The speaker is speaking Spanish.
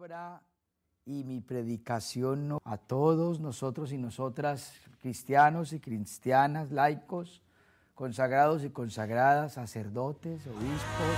palabra y mi predicación a todos nosotros y nosotras, cristianos y cristianas, laicos, consagrados y consagradas, sacerdotes, obispos,